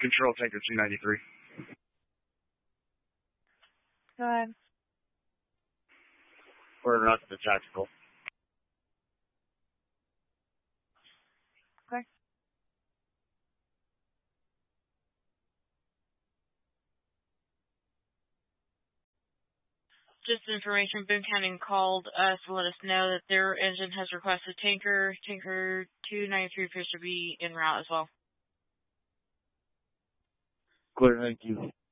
Control Tanker 293. Go ahead. Order out to the tactical. Okay. Just information, Boone County called us to let us know that their engine has requested Tanker 293 appears to be en route as well. Clear, thank you.